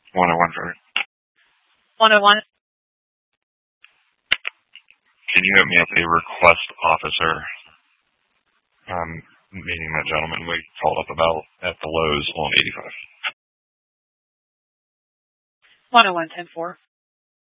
101 for 101. Can you hook me up a request officer? Meeting that gentleman we called up about at the Lowe's on 85. 101, 10-4.